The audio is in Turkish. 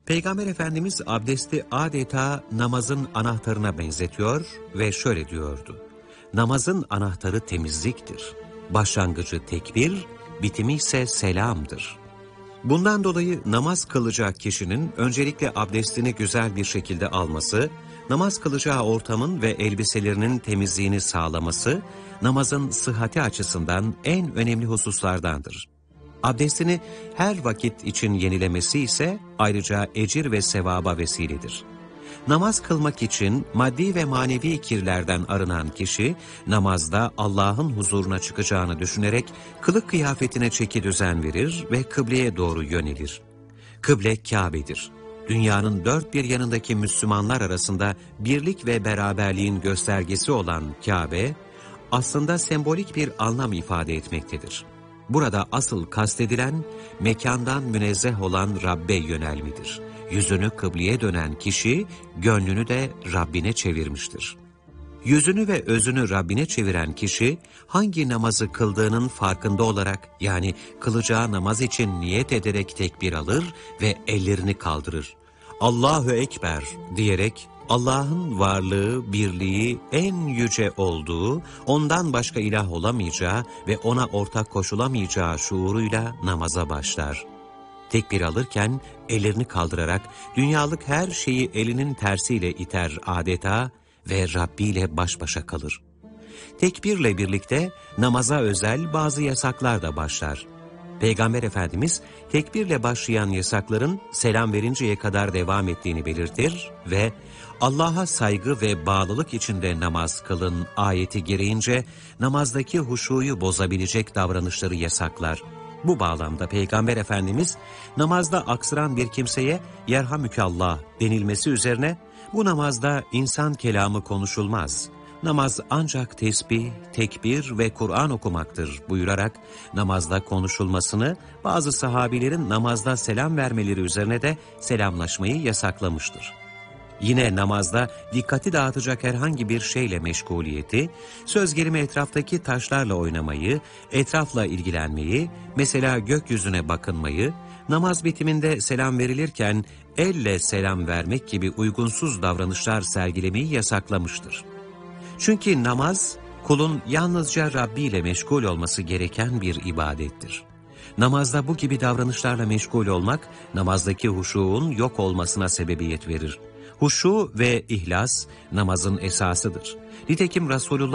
Peygamber Efendimiz abdesti adeta namazın anahtarına benzetiyor ve şöyle diyordu: namazın anahtarı temizliktir. Başlangıcı tekbir, bitimi ise selamdır. Bundan dolayı namaz kılacak kişinin öncelikle abdestini güzel bir şekilde alması, namaz kılacağı ortamın ve elbiselerinin temizliğini sağlaması, namazın sıhhati açısından en önemli hususlardandır. Abdestini her vakit için yenilemesi ise ayrıca ecir ve sevaba vesiledir. Namaz kılmak için maddi ve manevi kirlerden arınan kişi, namazda Allah'ın huzuruna çıkacağını düşünerek kılık kıyafetine çekidüzen verir ve kıbleye doğru yönelir. Kıble Kabe'dir. Dünyanın dört bir yanındaki Müslümanlar arasında birlik ve beraberliğin göstergesi olan Kabe, aslında sembolik bir anlam ifade etmektedir. Burada asıl kastedilen, mekandan münezzeh olan Rabbe yönelmidir. Yüzünü kıbleye dönen kişi, gönlünü de Rabbine çevirmiştir. Yüzünü ve özünü Rabbine çeviren kişi, hangi namazı kıldığının farkında olarak, yani kılacağı namaz için niyet ederek tekbir alır ve ellerini kaldırır. Allahu Ekber diyerek, Allah'ın varlığı, birliği en yüce olduğu, ondan başka ilah olamayacağı ve ona ortak koşulamayacağı şuuruyla namaza başlar. Tekbir alırken ellerini kaldırarak dünyalık her şeyi elinin tersiyle iter adeta ve Rabbi ile baş başa kalır. Tekbirle birlikte namaza özel bazı yasaklar da başlar. Peygamber Efendimiz tekbirle başlayan yasakların selam verinceye kadar devam ettiğini belirtir ve Allah'a saygı ve bağlılık içinde namaz kılın ayeti gereğince namazdaki huşuyu bozabilecek davranışları yasaklar. Bu bağlamda Peygamber Efendimiz namazda aksıran bir kimseye yerhamükallah denilmesi üzerine bu namazda insan kelamı konuşulmaz. Namaz ancak tesbih, tekbir ve Kur'an okumaktır buyurarak namazda konuşulmasını, bazı sahabilerin namazda selam vermeleri üzerine de selamlaşmayı yasaklamıştır. Yine namazda dikkati dağıtacak herhangi bir şeyle meşguliyeti, söz gelimi etraftaki taşlarla oynamayı, etrafla ilgilenmeyi, mesela gökyüzüne bakınmayı, namaz bitiminde selam verilirken elle selam vermek gibi uygunsuz davranışlar sergilemeyi yasaklamıştır. Çünkü namaz, kulun yalnızca Rabbi ile meşgul olması gereken bir ibadettir. Namazda bu gibi davranışlarla meşgul olmak, namazdaki huşuğun yok olmasına sebebiyet verir. Huşu ve ihlas namazın esasıdır. Nitekim Resulullah